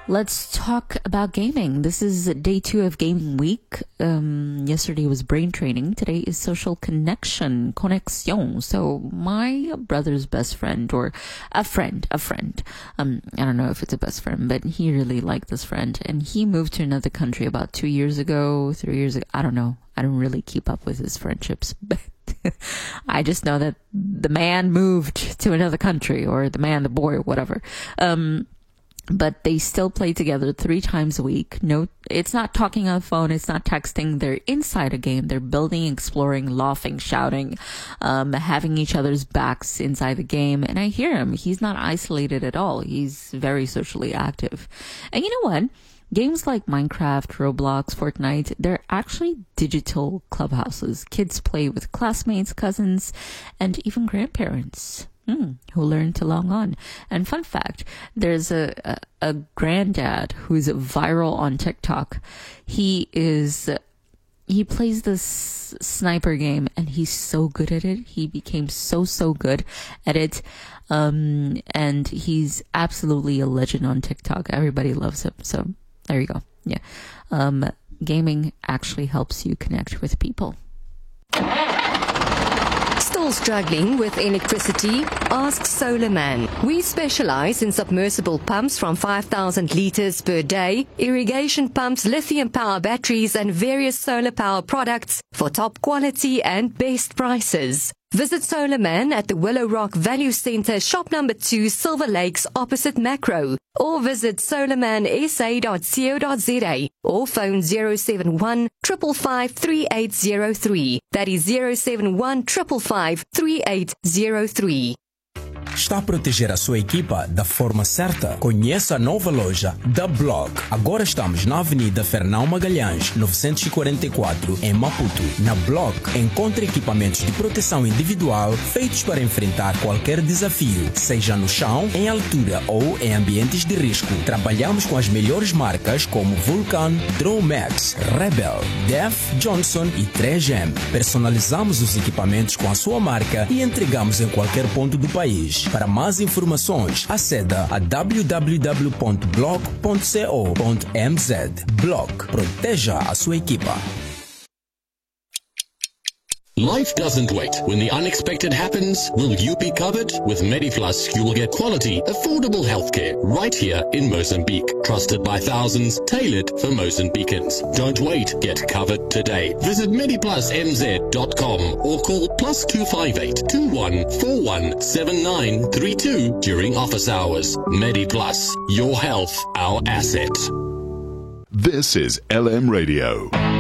Let's talk about gaming. This is day 2 of Gaming Week. Yesterday was brain training. Today is social connection, conexión. So my brother's best friend, or a friend, I don't know if it's a best friend, but he really liked this friend. And he moved to another country about 2 years ago, 3 years ago. I don't know. I don't really keep up with his friendships, but I just know that the man moved to another country, or the boy, whatever. But they still play together 3 times a week. No, it's not talking on the phone. It's not texting. They're inside a game. They're building, exploring, laughing, shouting, having each other's backs inside the game. And I hear him. He's not isolated at all. He's very socially active. And you know what? Games like Minecraft, Roblox, Fortnite, they're actually digital clubhouses. Kids play with classmates, cousins, and even grandparents. Who learn to log on. And fun fact, there's a granddad who's viral on TikTok. He plays this sniper game, and he's so good at it. He became so good at it. And he's absolutely a legend on TikTok. Everybody loves him. So there you go. Yeah. Gaming actually helps you connect with people. Still struggling with electricity? Ask Solarman. We specialize in submersible pumps from 5,000 liters per day, irrigation pumps, lithium power batteries, and various solar power products for top quality and best prices. Visit Solarman at the Willow Rock Value Center, shop number 2, Silver Lakes, opposite Macro, or visit solarmansa.co.za or phone 071 555 3803. That is 071 555 3803. Está a proteger a sua equipa da forma certa? Conheça a nova loja da Block. Agora estamos na Avenida Fernão Magalhães, 944, em Maputo. Na Block, encontre equipamentos de proteção individual feitos para enfrentar qualquer desafio, seja no chão, em altura ou em ambientes de risco. Trabalhamos com as melhores marcas como Vulcan, Dromax, Rebel, Def, Johnson e 3M. Personalizamos os equipamentos com a sua marca e entregamos em qualquer ponto do país. Para mais informações, aceda a www.block.co.mz. Block. Proteja a sua equipa. Life doesn't wait. When the unexpected happens, will you be covered? With MediPlus, you will get quality, affordable healthcare right here in Mozambique. Trusted by thousands, tailored for Mozambicans. Don't wait. Get covered today. Visit MediPlusMZ.com or call +258 2141 7932 during office hours. MediPlus. Your health, our asset. This is LM Radio.